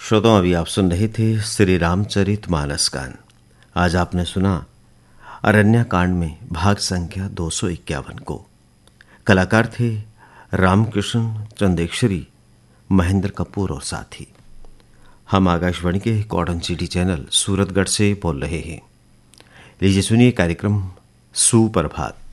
श्रोताओं, अभी आप सुन रहे थे श्री रामचरित मानस गान। आज आपने सुना अरण्या कांड में भाग संख्या 251 को। कलाकार थे रामकृष्ण चंदेश्वरी, महेंद्र कपूर और साथी। हम आकाशवाणी के कॉटन सिटी चैनल सूरतगढ़ से बोल रहे हैं। लीजिए सुनिए कार्यक्रम सुप्रभात।